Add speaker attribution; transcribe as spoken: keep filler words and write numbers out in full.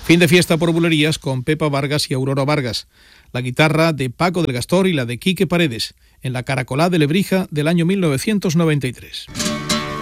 Speaker 1: Fin de fiesta por bulerías con Pepa Vargas y Aurora Vargas. La guitarra de Paco del Gastor y la de Quique Paredes, en la Caracolá de Lebrija del año mil novecientos noventa y tres.